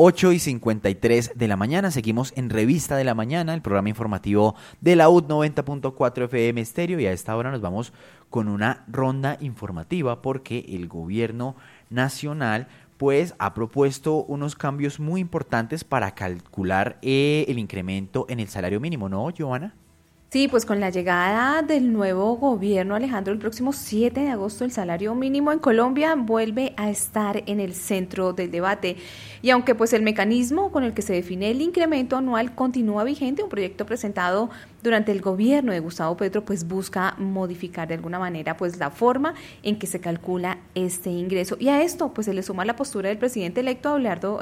8:53 de la mañana. Seguimos en Revista de la Mañana, el programa informativo de la UD 90.4 FM Estéreo, y a esta hora nos vamos con una ronda informativa porque el gobierno nacional pues ha propuesto unos cambios muy importantes para calcular el incremento en el salario mínimo, ¿no, Joana? Sí, pues con la llegada del nuevo gobierno, Alejandro, el próximo 7 de agosto el salario mínimo en Colombia vuelve a estar en el centro del debate. Y aunque pues el mecanismo con el que se define el incremento anual continúa vigente, un proyecto presentado durante el gobierno de Gustavo Petro pues busca modificar de alguna manera pues la forma en que se calcula este ingreso. Y a esto pues se le suma la postura del presidente electo Abelardo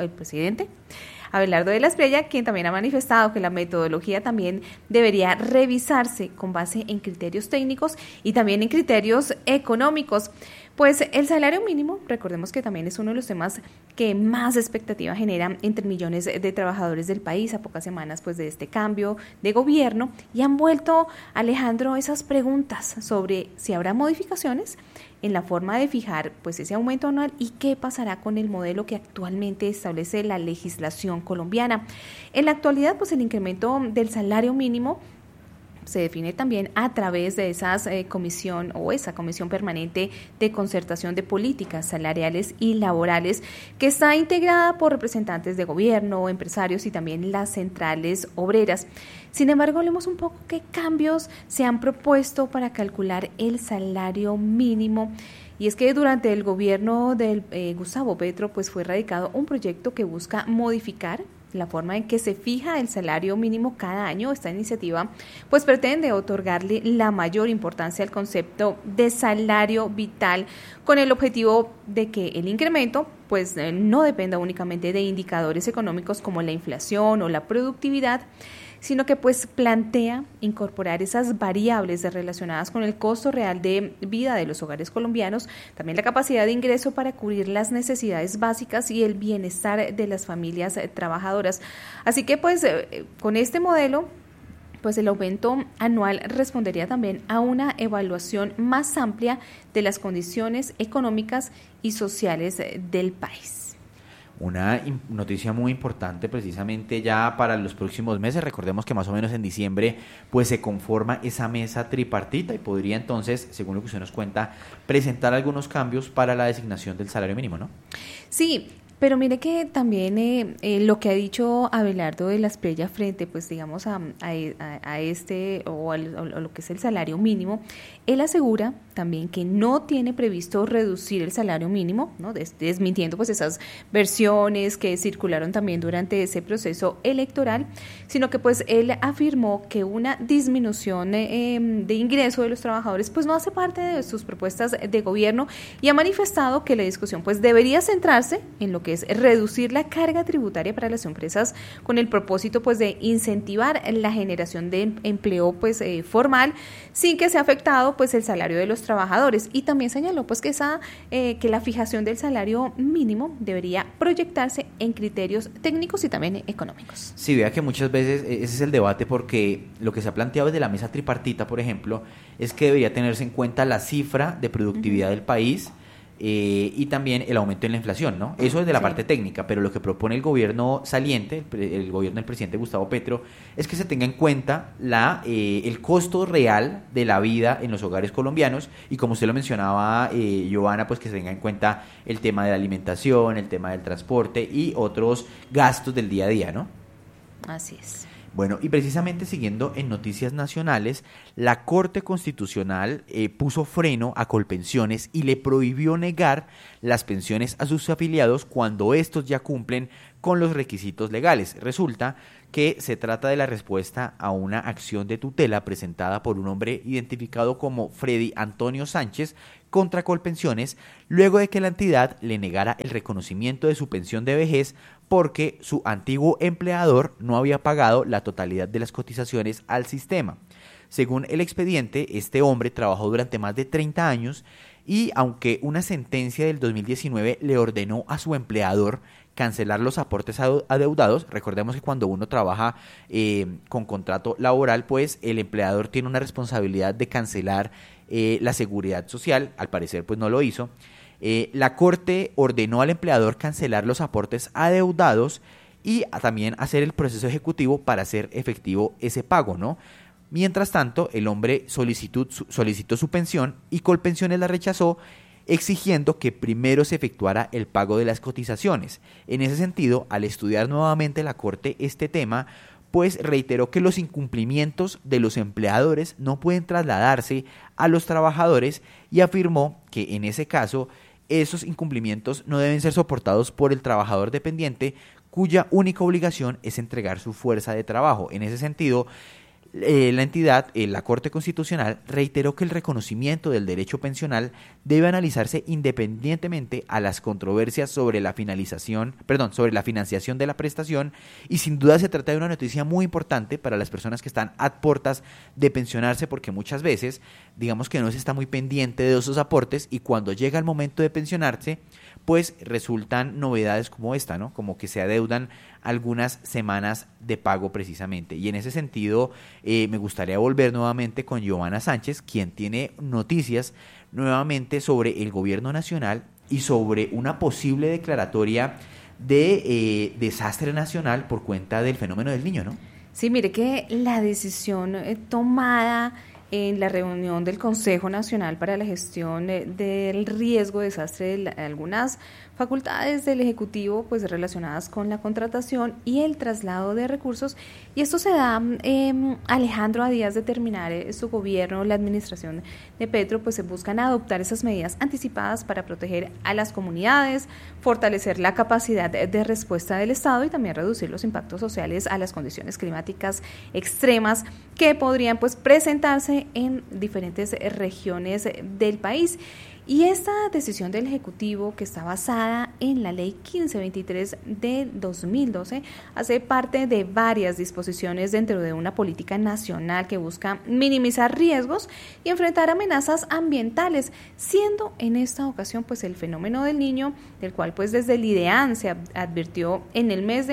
de la Espriella, quien también ha manifestado que la metodología también debería revisarse con base en criterios técnicos y también en criterios económicos. Pues el salario mínimo, recordemos que también es uno de los temas que más expectativa genera entre millones de trabajadores del país a pocas semanas pues de este cambio de gobierno, y han vuelto, Alejandro, esas preguntas sobre si habrá modificaciones en la forma de fijar pues ese aumento anual y qué pasará con el modelo que actualmente establece la legislación colombiana. En la actualidad pues el incremento del salario mínimo se define también a través de esa comisión permanente de concertación de políticas salariales y laborales, que está integrada por representantes de gobierno, empresarios y también las centrales obreras. Sin embargo, hablemos un poco qué cambios se han propuesto para calcular el salario mínimo. Y es que durante el gobierno de Gustavo Petro pues fue radicado un proyecto que busca modificar la forma en que se fija el salario mínimo cada año. Esta iniciativa pues pretende otorgarle la mayor importancia al concepto de salario vital, con el objetivo de que el incremento pues no dependa únicamente de indicadores económicos como la inflación o la productividad, sino que pues plantea incorporar esas variables relacionadas con el costo real de vida de los hogares colombianos, también la capacidad de ingreso para cubrir las necesidades básicas y el bienestar de las familias trabajadoras. Así que pues con este modelo pues el aumento anual respondería también a una evaluación más amplia de las condiciones económicas y sociales del país. Una noticia muy importante precisamente ya para los próximos meses. Recordemos que más o menos en diciembre pues se conforma esa mesa tripartita y podría entonces, según lo que usted nos cuenta, presentar algunos cambios para la designación del salario mínimo, ¿no? Sí, pero mire que también lo que ha dicho Abelardo de la Espriella frente, pues digamos, a este o a lo que es el salario mínimo, él asegura también que no tiene previsto reducir el salario mínimo, ¿no? Desmintiendo pues esas versiones que circularon también durante ese proceso electoral, sino que pues él afirmó que una disminución de ingreso de los trabajadores pues no hace parte de sus propuestas de gobierno, y ha manifestado que la discusión pues debería centrarse en lo que es reducir la carga tributaria para las empresas con el propósito pues de incentivar la generación de empleo pues formal sin que sea afectado pues el salario de los trabajadores. Y también señaló pues que que la fijación del salario mínimo debería proyectarse en criterios técnicos y también económicos. Sí, vea que muchas veces ese es el debate, porque lo que se ha planteado desde la mesa tripartita, por ejemplo, es que debería tenerse en cuenta la cifra de productividad del país, y también el aumento en la inflación, ¿no? Eso es de la parte técnica, pero lo que propone el gobierno saliente, el gobierno del presidente Gustavo Petro, es que se tenga en cuenta el costo real de la vida en los hogares colombianos, y como usted lo mencionaba, Joana, pues que se tenga en cuenta el tema de la alimentación, el tema del transporte y otros gastos del día a día, ¿no? Así es. Bueno, y precisamente siguiendo en noticias nacionales, la Corte Constitucional puso freno a Colpensiones y le prohibió negar las pensiones a sus afiliados cuando estos ya cumplen con los requisitos legales. Resulta que se trata de la respuesta a una acción de tutela presentada por un hombre identificado como Freddy Antonio Sánchez contra Colpensiones, luego de que la entidad le negara el reconocimiento de su pensión de vejez porque su antiguo empleador no había pagado la totalidad de las cotizaciones al sistema. Según el expediente, este hombre trabajó durante más de 30 años y aunque una sentencia del 2019 le ordenó a su empleador cancelar los aportes adeudados, recordemos que cuando uno trabaja con contrato laboral, pues el empleador tiene una responsabilidad de cancelar la seguridad social, al parecer pues no lo hizo. La Corte ordenó al empleador cancelar los aportes adeudados y también hacer el proceso ejecutivo para hacer efectivo ese pago, ¿no? Mientras tanto, el hombre solicitó su pensión y Colpensiones la rechazó, exigiendo que primero se efectuara el pago de las cotizaciones. En ese sentido, al estudiar nuevamente la Corte este tema, pues reiteró que los incumplimientos de los empleadores no pueden trasladarse a los trabajadores y afirmó que en ese caso esos incumplimientos no deben ser soportados por el trabajador dependiente, cuya única obligación es entregar su fuerza de trabajo. En ese sentido, la entidad, la Corte Constitucional, reiteró que el reconocimiento del derecho pensional debe analizarse independientemente a las controversias sobre la financiación de la prestación, y sin duda se trata de una noticia muy importante para las personas que están a puertas de pensionarse, porque muchas veces, digamos que no se está muy pendiente de esos aportes y cuando llega el momento de pensionarse, pues resultan novedades como esta, ¿no? Como que se adeudan algunas semanas de pago precisamente. Y en ese sentido, me gustaría volver nuevamente con Giovanna Sánchez, quien tiene noticias nuevamente sobre el gobierno nacional y sobre una posible declaratoria de desastre nacional por cuenta del fenómeno del Niño, ¿no? Sí, mire que la decisión tomada en la reunión del Consejo Nacional para la Gestión del Riesgo de Desastre de algunas facultades del Ejecutivo pues relacionadas con la contratación y el traslado de recursos, y esto se da Alejandro, a días de terminar su gobierno, la administración de Petro, pues se buscan adoptar esas medidas anticipadas para proteger a las comunidades, fortalecer la capacidad de respuesta del Estado y también reducir los impactos sociales a las condiciones climáticas extremas que podrían pues presentarse en diferentes regiones del país. Y esta decisión del Ejecutivo, que está basada en la Ley 1523 de 2012, hace parte de varias disposiciones dentro de una política nacional que busca minimizar riesgos y enfrentar amenazas ambientales, siendo en esta ocasión pues el fenómeno del Niño, del cual pues desde el IDEAN se advirtió en el mes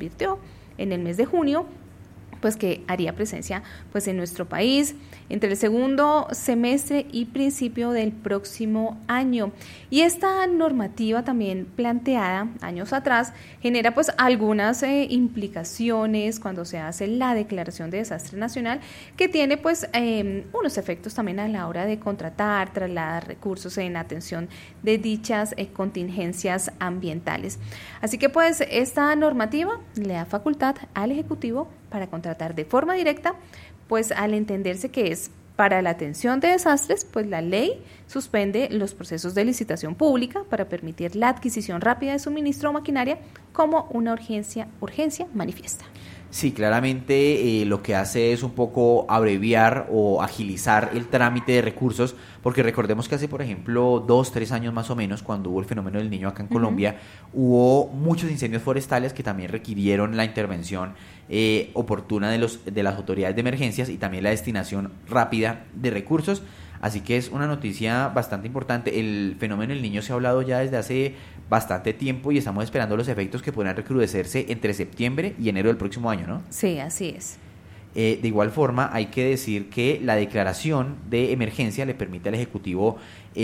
de junio, pues que haría presencia pues en nuestro país entre el segundo semestre y principio del próximo año. Y esta normativa también planteada años atrás genera pues algunas implicaciones cuando se hace la declaración de desastre nacional, que tiene pues unos efectos también a la hora de contratar, trasladar recursos en atención de dichas contingencias ambientales. Así que pues esta normativa le da facultad al Ejecutivo para contratar de forma directa, pues al entenderse que es para la atención de desastres, pues la ley suspende los procesos de licitación pública para permitir la adquisición rápida de suministro o maquinaria como una urgencia manifiesta. Sí, claramente lo que hace es un poco abreviar o agilizar el trámite de recursos, porque recordemos que hace, por ejemplo, 2-3 años más o menos, cuando hubo el fenómeno del Niño acá en Colombia, hubo muchos incendios forestales que también requirieron la intervención oportuna de las autoridades de emergencias y también la destinación rápida de recursos. Así que es una noticia bastante importante. El fenómeno del Niño se ha hablado ya desde hace bastante tiempo y estamos esperando los efectos que puedan recrudecerse entre septiembre y enero del próximo año, ¿no? Sí, así es. De igual forma, hay que decir que la declaración de emergencia le permite al Ejecutivo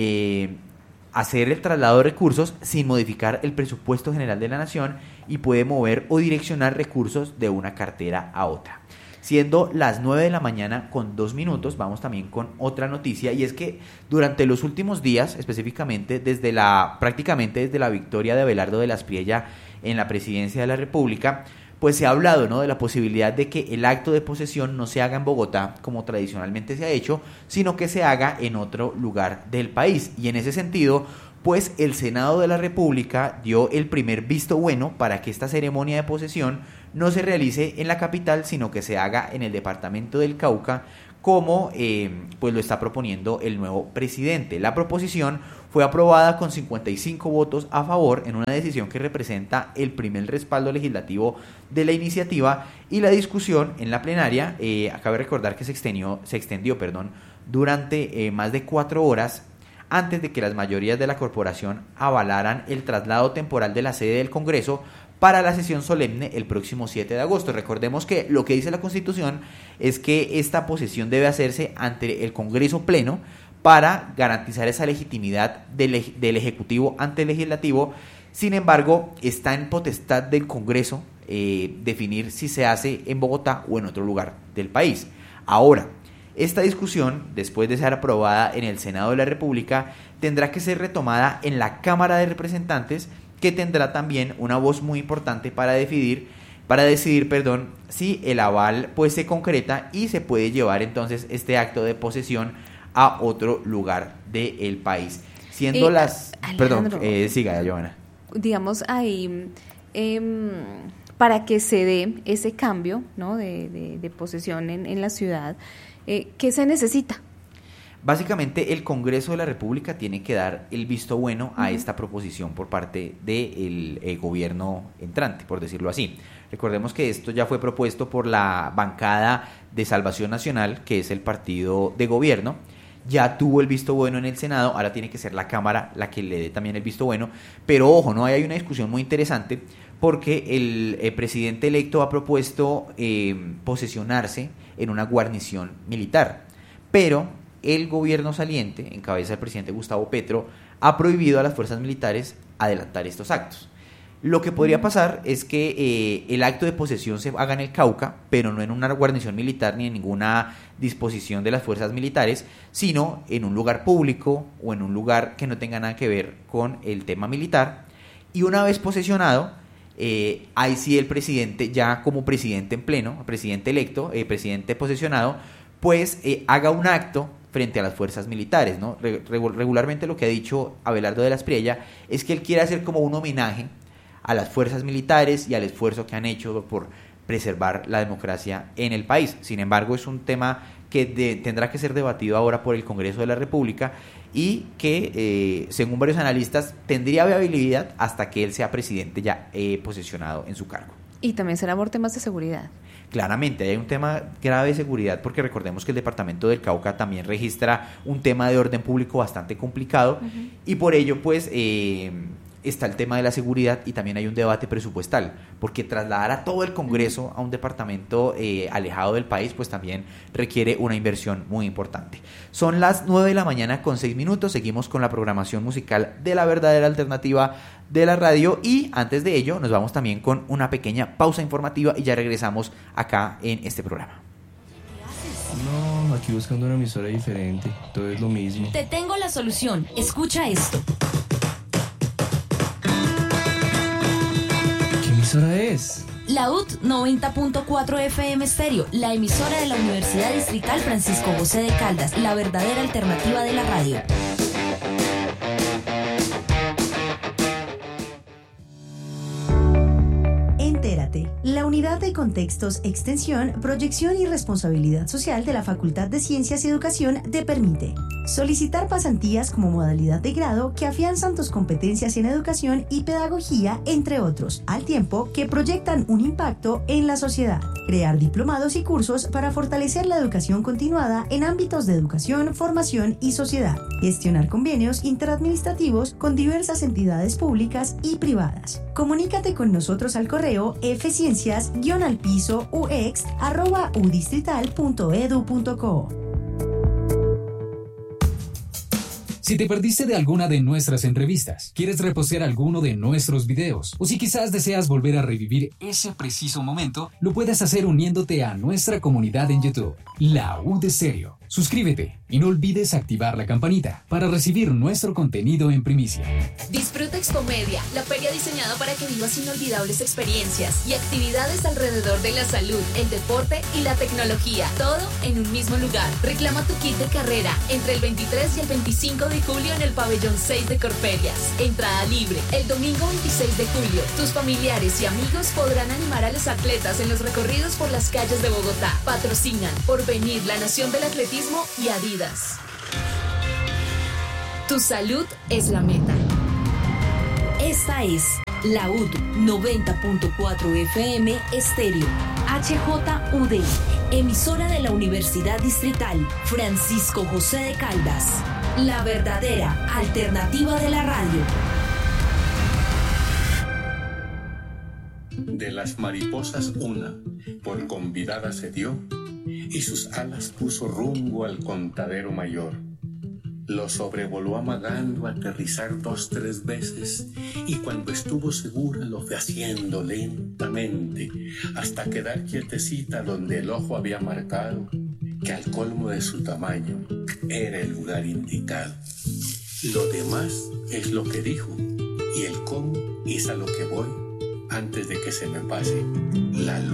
hacer el traslado de recursos sin modificar el presupuesto general de la Nación y puede mover o direccionar recursos de una cartera a otra. Siendo las 9 de la mañana con 2 minutos, vamos también con otra noticia, y es que durante los últimos días, específicamente prácticamente desde la victoria de Abelardo de la Espriella en la presidencia de la República, pues se ha hablado, ¿no?, de la posibilidad de que el acto de posesión no se haga en Bogotá, como tradicionalmente se ha hecho, sino que se haga en otro lugar del país. Y en ese sentido, pues el Senado de la República dio el primer visto bueno para que esta ceremonia de posesión no se realice en la capital, sino que se haga en el departamento del Cauca, como pues lo está proponiendo el nuevo presidente. La proposición fue aprobada con 55 votos a favor en una decisión que representa el primer respaldo legislativo de la iniciativa, y la discusión en la plenaria, acabe de recordar que se extendió durante más de 4 horas antes de que las mayorías de la corporación avalaran el traslado temporal de la sede del Congreso para la sesión solemne el próximo 7 de agosto. Recordemos que lo que dice la Constitución es que esta posesión debe hacerse ante el Congreso Pleno para garantizar esa legitimidad del Ejecutivo ante el Legislativo. Sin embargo, está en potestad del Congreso definir si se hace en Bogotá o en otro lugar del país. Ahora, esta discusión, después de ser aprobada en el Senado de la República, tendrá que ser retomada en la Cámara de Representantes, que tendrá también una voz muy importante para decidir, si el aval pues se concreta y se puede llevar entonces este acto de posesión a otro lugar del país. Siendo siga, Johanna. Digamos, ahí, para que se dé ese cambio, ¿no?, de posesión en la ciudad, ¿qué se necesita? Básicamente, el Congreso de la República tiene que dar el visto bueno a esta proposición por parte del gobierno entrante, por decirlo así. Recordemos que esto ya fue propuesto por la bancada de Salvación Nacional, que es el partido de gobierno. Ya tuvo el visto bueno en el Senado, ahora tiene que ser la Cámara la que le dé también el visto bueno. Pero ojo, ¿no? Hay una discusión muy interesante porque el presidente electo ha propuesto posesionarse en una guarnición militar. Pero el gobierno saliente, en cabeza del presidente Gustavo Petro, ha prohibido a las fuerzas militares adelantar estos actos. Lo que podría pasar es que el acto de posesión se haga en el Cauca, pero no en una guarnición militar ni en ninguna disposición de las fuerzas militares, sino en un lugar público o en un lugar que no tenga nada que ver con el tema militar. Y una vez posesionado, ahí sí el presidente, ya como presidente en pleno, presidente electo, presidente posesionado, pues haga un acto frente a las fuerzas militares, ¿no? Regularmente lo que ha dicho Abelardo de la Espriella es que él quiere hacer como un homenaje a las fuerzas militares y al esfuerzo que han hecho por preservar la democracia en el país. Sin embargo, es un tema que tendrá que ser debatido ahora por el Congreso de la República y que, según varios analistas, tendría viabilidad hasta que él sea presidente ya posesionado en su cargo. Y también será por temas de seguridad. Claramente, hay un tema grave de seguridad porque recordemos que el departamento del Cauca también registra un tema de orden público bastante complicado y por ello pues está el tema de la seguridad y también hay un debate presupuestal porque trasladar a todo el Congreso a un departamento alejado del país pues también requiere una inversión muy importante. Son las 9:06 a.m, seguimos con la programación musical de la verdadera alternativa de la radio y antes de ello nos vamos también con una pequeña pausa informativa y ya regresamos acá en este programa. No, aquí buscando una emisora diferente, todo es lo mismo. Te tengo la solución, escucha esto. ¿Qué emisora es? La UD 90.4 FM Estéreo, la emisora de la Universidad Distrital Francisco José de Caldas, la verdadera alternativa de la radio. Entérate, la unidad de contextos, extensión, proyección y responsabilidad social de la Facultad de Ciencias y Educación te permite solicitar pasantías como modalidad de grado que afianzan tus competencias en educación y pedagogía, entre otros, al tiempo que proyectan un impacto en la sociedad. Crear diplomados y cursos para fortalecer la educación continuada en ámbitos de educación, formación y sociedad. Gestionar convenios interadministrativos con diversas entidades públicas y privadas. Comunícate con nosotros al correo fciencias-ux@udistrital.edu.co. Si te perdiste de alguna de nuestras entrevistas, quieres repostear alguno de nuestros videos, o si quizás deseas volver a revivir ese preciso momento, lo puedes hacer uniéndote a nuestra comunidad en YouTube, La UD Estéreo. Suscríbete y no olvides activar la campanita para recibir nuestro contenido en primicia. Disfruta Expomedia, la feria diseñada para que vivas inolvidables experiencias y actividades alrededor de la salud, el deporte y la tecnología, todo en un mismo lugar. Reclama tu kit de carrera entre el 23 y el 25 de julio en el pabellón 6 de Corferias. Entrada libre. El domingo 26 de julio, tus familiares y amigos podrán animar a los atletas en los recorridos por las calles de Bogotá. Patrocinan Porvenir, la Nación del Atletismo y Adidas. Tu salud es la meta. Esta es la UD 90.4 FM Estéreo, HJUD, emisora de la Universidad Distrital Francisco José de Caldas, la verdadera alternativa de la radio. De las mariposas una, por convidada se dio, y sus alas puso rumbo al contadero mayor. Lo sobrevoló amagando aterrizar 2-3 veces y cuando estuvo segura lo fue haciendo lentamente hasta quedar quietecita donde el ojo había marcado que al colmo de su tamaño era el lugar indicado. Lo demás es lo que dijo y el cómo es a lo que voy antes de que se me pase la luz.